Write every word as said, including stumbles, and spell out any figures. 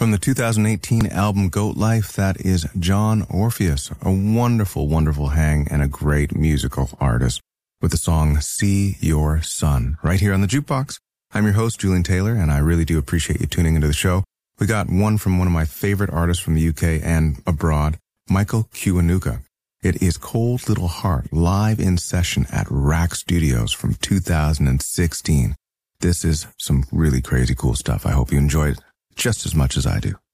From the two thousand eighteen album Goat Life, that is John Orpheus, a wonderful, wonderful hang and a great musical artist, with the song See Your Son, right here on the Jukebox. I'm your host, Julian Taylor, and I really do appreciate you tuning into the show. We got one from one of my favorite artists from the U K and abroad, Michael Kiwanuka. It is Cold Little Heart, live in session at Rack Studios from two thousand sixteen. This is some really crazy cool stuff. I hope you enjoy it just as much as I do.